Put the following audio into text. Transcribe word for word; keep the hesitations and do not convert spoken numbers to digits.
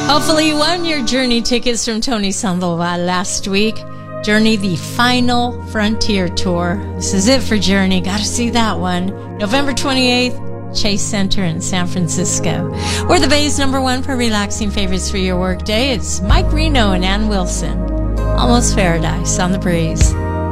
Hopefully you won your Journey tickets from Tony Sandoval last week. Journey, the Final Frontier Tour. This is it for Journey. Got to see that one. November twenty-eighth, Chase Center in San Francisco. We're the Bay's number one for relaxing favorites for your workday. It's Mike Reno and Ann Wilson. Almost Paradise on the Breeze.